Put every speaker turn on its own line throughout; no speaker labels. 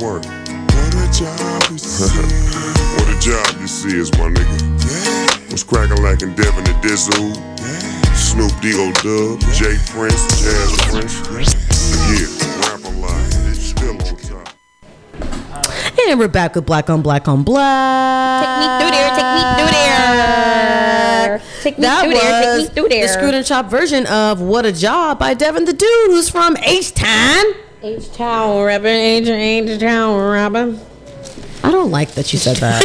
work. What a job this is. What a job this is, my nigga. Yeah. What's crackin' like in Devin and Dizzle? Yeah. Snoop D.O. Dub, Jay Prince, Jazz Prince. Yeah, rap a lot. Still on top.
And we're back with Black on Black on Black.
Take me through there, take me through there. Take me through there, take me through there.
The Screwed and Chopped version of What a Job by Devin the Dude, who's from H-Town.
H-Town rapping, H-Town rapping.
I don't like that you said that.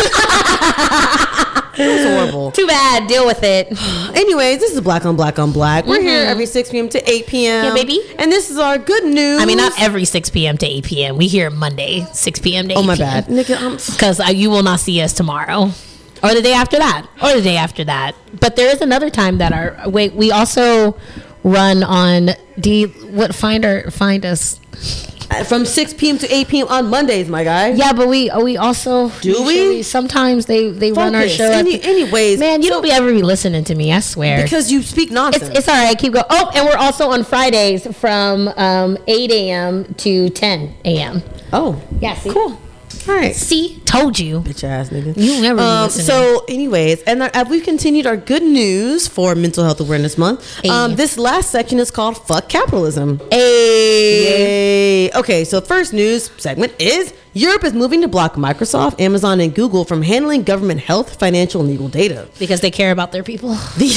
It was horrible.
Too bad. Deal with it.
Anyways, this is Black on Black on Black. We're here every 6 p.m. to 8 p.m.
Yeah, baby.
And this is our good news.
I mean, not every 6 p.m. to 8 p.m. We here Monday, 6 p.m. to 8 p.m.
Oh, my bad. Nigga,
because you will not see us tomorrow. Or the day after that. Or the day after that. But there is another time that we also run on find us.
From 6 p.m. to 8 p.m. on Mondays, my guy.
Yeah, but we also
we
sometimes they run our show.
Anyways,
man, you don't ever be listening to me. I swear,
because you speak nonsense.
It's all right. Keep going. Oh, and we're also on Fridays from 8 a.m. to 10 a.m.
Oh,
yeah. See?
Cool. All right.
See, told you,
bitch ass nigga.
You never listening.
So, anyways, and we've continued our good news for Mental Health Awareness Month. This last section is called "Fuck Capitalism." Yay! Okay, so first news segment is Europe is moving to block Microsoft, Amazon, and Google from handling government health, financial, and legal data
because they care about their people.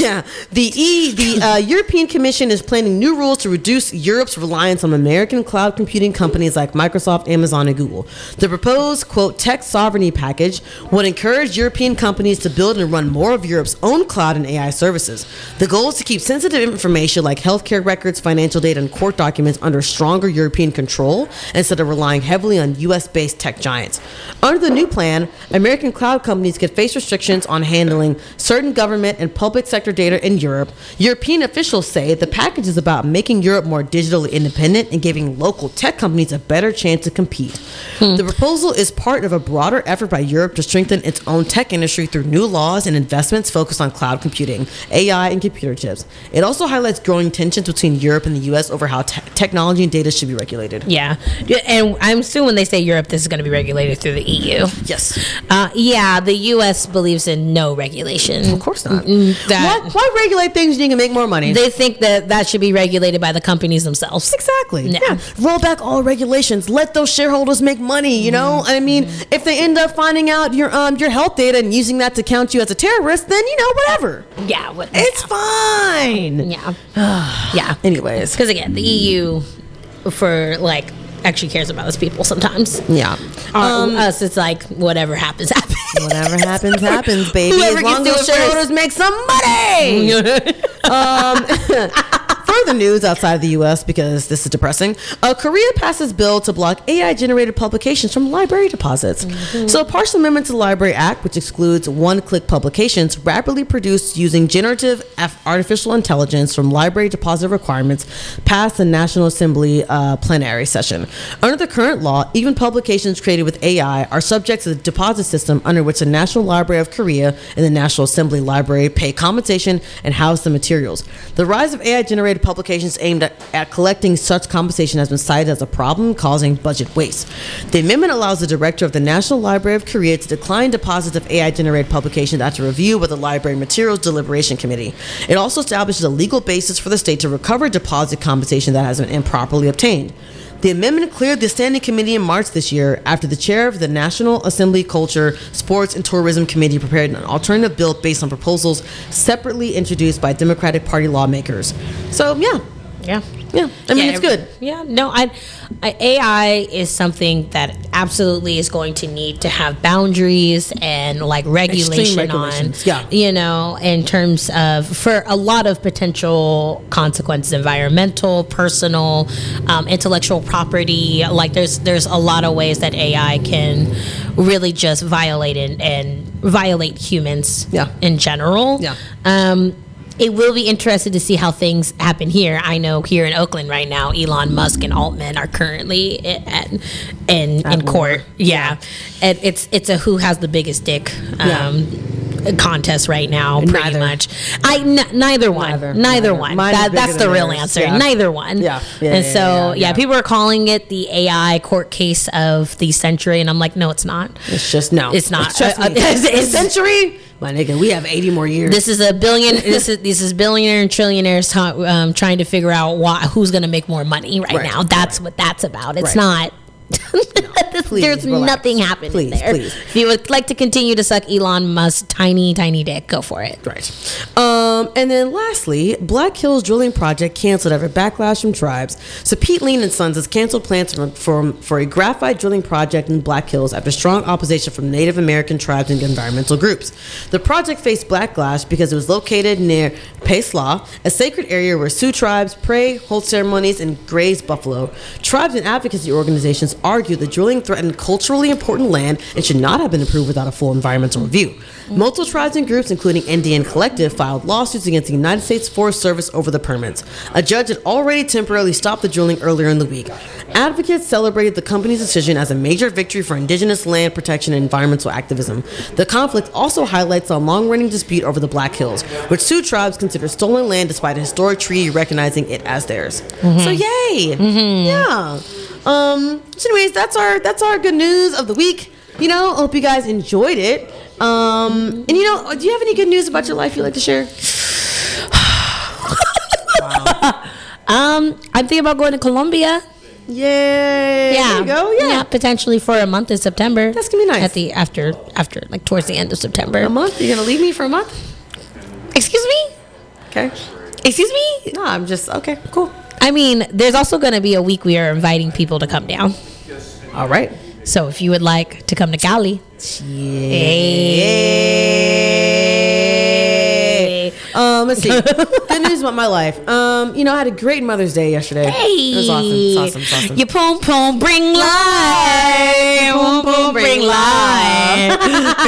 The European Commission is planning new rules to reduce Europe's reliance on American cloud computing companies like Microsoft, Amazon, and Google. The proposed, quote, tech sovereignty package would encourage European companies to build and run more of Europe's own cloud and AI services. The goal is to keep sensitive information like healthcare records, financial data, and court documents under stronger European control instead of relying heavily on U.S.-based tech giants. Under the new plan, American cloud companies could face restrictions on handling certain government and public sector data in Europe. European officials say the package is about making Europe more digitally independent and giving local tech companies a better chance to compete. The proposal is part of a broader effort by Europe to strengthen its own tech industry through new laws and investments focused on cloud computing, AI, and computer chips. It also highlights growing tensions between Europe and the U.S. over how technology and data should be regulated.
Yeah, and I'm assuming when they say Europe, this is going to be regulated through the EU.
Yes.
Yeah, the U.S. believes in no regulation.
Of course not. Why regulate things when you can make more money?
They think that should be regulated by the companies themselves.
Exactly. Yeah. Roll back all regulations. Let those shareholders make money, you know? I mean, if they end up finding out your health data and using that to count you as a terrorist, then, whatever.
Yeah.
It's fine.
Yeah. Yeah.
Anyways.
Because, again, the EU, actually cares about us people sometimes.
Yeah.
Us, it's like, whatever happens, happens.
Whatever happens, happens, baby. As long as shareholders make some money. Further news outside of the U.S., because this is depressing. Korea passes bill to block AI-generated publications from library deposits. So a partial amendment to the Library Act, which excludes one-click publications rapidly produced using generative artificial intelligence from library deposit requirements, passed the National Assembly plenary session. Under the current law, even publications created with AI are subject to the deposit system under which the National Library of Korea and the National Assembly Library pay compensation and house the materials. The rise of AI-generated publications aimed at collecting such compensation has been cited as a problem causing budget waste. The amendment allows the director of the National Library of Korea to decline deposits of AI-generated publications after review with the Library Materials Deliberation Committee. It also establishes a legal basis for the state to recover deposit compensation that has been improperly obtained. The amendment cleared the Standing Committee in March this year after the chair of the National Assembly Culture, Sports, and Tourism Committee prepared an alternative bill based on proposals separately introduced by Democratic Party lawmakers. So, yeah. I mean, it's good.
Yeah, no, AI is something that absolutely is going to need to have boundaries and regulation on.
Yeah.
In terms of for a lot of potential consequences, environmental, personal, intellectual property. There's a lot of ways that AI can really just violate and violate humans. In general.
Yeah.
It will be interesting to see how things happen here. I know here in Oakland right now, Elon Musk and Altman are currently in court. Yeah. And it's a who has the biggest dick contest right now, pretty
Neither.
much. Neither one. Neither one.
Mine is
That's
bigger
the
than
real
yours.
answer.
Yeah.
Neither one.
Yeah.
And so people are calling it the AI court case of the century, and I'm like, no, it's not.
It's just no.
It's not.
Trust me.
It's-
A century, my nigga. We have 80 more years.
This is a billion. This is billionaire and trillionaires trying to figure out who's going to make more money right now. That's what that's about. It's not.
Please
There's
relax.
nothing happening
Please,
there.
please.
If you would like to continue to suck Elon Musk's tiny dick, go for it.
Right. And then lastly, Black Hills drilling project canceled after backlash from tribes. So Pete Lean and Sons has canceled plans for a graphite drilling project in Black Hills after strong opposition from Native American tribes and environmental groups. The project faced backlash because it was located near Paisla, a sacred area where Sioux tribes pray, hold ceremonies, and graze buffalo. Tribes and advocacy organizations argue the drilling threatened culturally important land and should not have been approved without a full environmental review. Multiple tribes and groups, including Indian Collective, filed lawsuits against the United States Forest Service over the permits. A judge had already temporarily stopped the drilling earlier in the week. Advocates celebrated the company's decision as a major victory for indigenous land protection and environmental activism. The conflict also highlights a long-running dispute over the Black Hills, which Sioux tribes consider stolen land despite a historic treaty recognizing it as theirs. So yay! Yeah. So anyways, that's our good news of the week. I hope you guys enjoyed it. And do you have any good news about your life you'd like to share?
I'm thinking about going to Colombia.
Yay!
Yeah.
There you go. Yeah.
Potentially for a month in September.
That's gonna be nice.
At the after like towards the end of September.
A month? You're gonna leave me for a month?
Excuse me?
Okay.
Excuse me?
No, I'm just okay. Cool.
I mean, there's also going to be a week we are inviting people to come down.
All right.
So if you would like to come to Cali,
Yay. Let's see. Good news about my life. I had a great Mother's Day yesterday.
Hey,
It was awesome. It's awesome.
Your pom pom bring life. Pom pom bring life.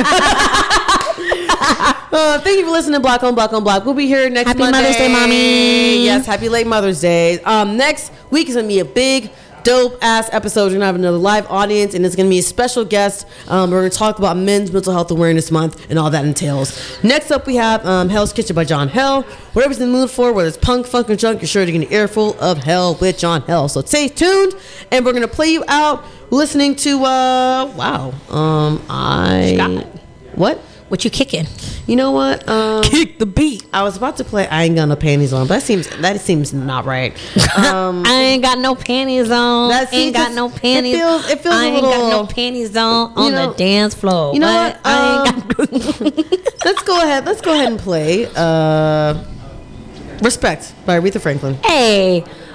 Thank you for listening to Block on Block on Block. We'll be here next
Happy
Monday.
Mother's Day, Mommy.
Yes, happy late Mother's Day. Next week is going to be a big, dope-ass episode. We're going to have another live audience, and it's going to be a special guest. We're going to talk about Men's Mental Health Awareness Month and all that entails. Next up, we have Hell's Kitchen by John Hell. Whatever's in the mood for, whether it's punk, funk, or junk, you're sure to get an earful of hell with John Hell. So stay tuned, and we're going to play you out listening to, What?
What you kicking?
You know what?
Kick the beat.
I was about to play I Ain't Got No Panties On, but that seems not right.
I ain't got no panties on.
That
Ain't got
seems-
no panties.
it feels
I
a
ain't
little-
got no panties on the dance floor.
You know what?
I ain't got
Let's go ahead and play Respect by Aretha Franklin.
Hey,